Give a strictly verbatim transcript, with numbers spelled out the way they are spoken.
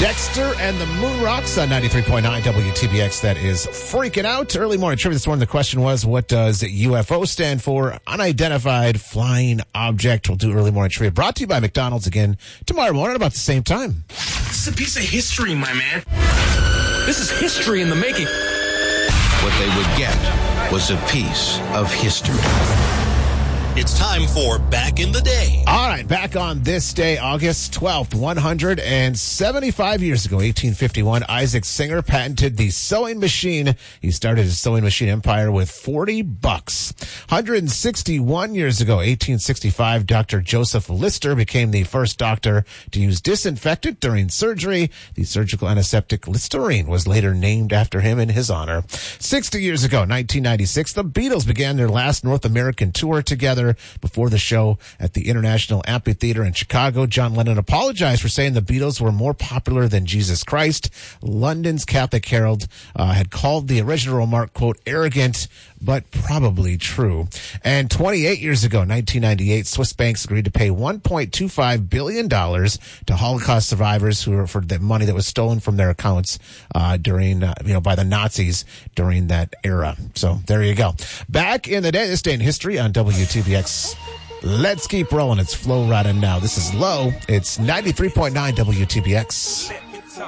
Dexter and the Moon Rocks on ninety-three point nine W T B X. That is Freaking Out. Early morning trivia this morning. The question was, what does U F O stand for? Unidentified flying object. We'll do early morning trivia. Brought to you by McDonald's again tomorrow morning about the same time. This is a piece of history, my man. This is history in the making. What they would get was a piece of history. It's time for Back in the Day. All right, back on this day, August twelfth, one hundred seventy-five years ago, eighteen fifty-one, Isaac Singer patented the sewing machine. He started his sewing machine empire with forty bucks. one hundred sixty-one years ago, eighteen sixty-five, Doctor Joseph Lister became the first doctor to use disinfectant during surgery. The surgical antiseptic Listerine was later named after him in his honor. sixty years ago, nineteen ninety-six, the Beatles began their last North American tour together. Before the show at the International Amphitheater in Chicago, John Lennon apologized for saying the Beatles were more popular than Jesus Christ. London's Catholic Herald uh, had called the original remark, quote, arrogant, but probably true. And twenty-eight years ago, nineteen ninety-eight, Swiss banks agreed to pay one point two five billion dollars to Holocaust survivors who were for the money that was stolen from their accounts uh, during, uh, you know, by the Nazis during that era. So there you go. Back in the day, this day in history on W T B X. Let's keep rolling. It's Flo Rida now. This is Low. It's ninety-three point nine W T B X.